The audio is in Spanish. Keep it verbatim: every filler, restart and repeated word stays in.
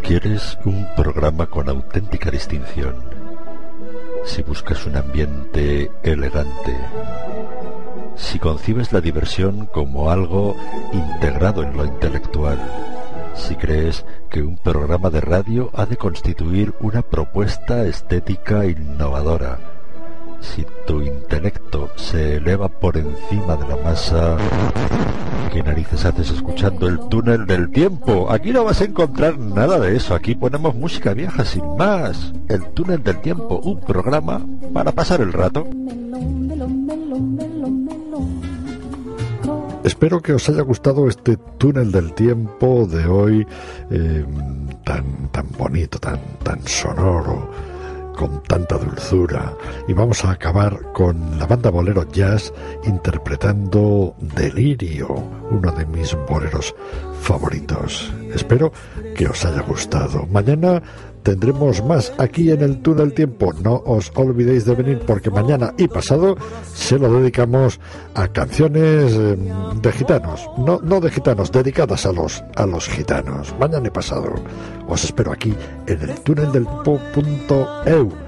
¿Quieres un programa con auténtica distinción? Si buscas un ambiente elegante, si concibes la diversión como algo integrado en lo intelectual, si crees que un programa de radio ha de constituir una propuesta estética innovadora, si tu intelecto se eleva por encima de la masa, ¿qué narices haces escuchando el túnel del tiempo? Aquí no vas a encontrar nada de eso. Aquí ponemos música vieja sin más. El túnel del tiempo, un programa para pasar el rato. Espero que os haya gustado este túnel del tiempo de hoy, eh, tan, tan bonito, tan, tan sonoro, con tanta dulzura. Y vamos a acabar con la banda Bolero Jazz interpretando Delirio, uno de mis boleros favoritos. Espero que os haya gustado. Mañana tendremos más aquí en el Túnel del Tiempo. No os olvidéis de venir, porque mañana y pasado se lo dedicamos a canciones eh, de gitanos. No, no de gitanos, dedicadas a los, a los gitanos. Mañana y pasado. Os espero aquí en el túnel del tiempo punto e u.